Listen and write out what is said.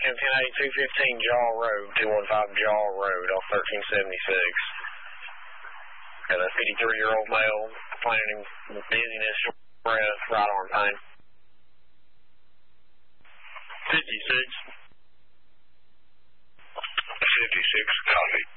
10-8, 215 Jaw Road, 215 Jaw Road off 1376. Got a 53-year-old male complaining of dizziness, short breath, right arm pain. 56. 56, copy.